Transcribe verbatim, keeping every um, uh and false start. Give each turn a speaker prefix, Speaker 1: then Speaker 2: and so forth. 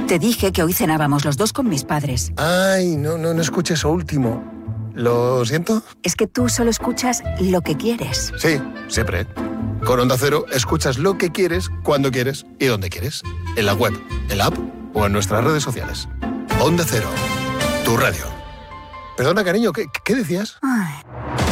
Speaker 1: Te dije que hoy cenábamos los dos con mis padres.
Speaker 2: Ay, no, no, no escuché eso último. ¿Lo siento?
Speaker 1: Es que tú solo escuchas lo que quieres.
Speaker 2: Sí, siempre. Con Onda Cero escuchas lo que quieres, cuando quieres y donde quieres. En la web, en la app o en nuestras redes sociales. Onda Cero, tu radio. Perdona, cariño, ¿qué, qué decías?
Speaker 1: Ay.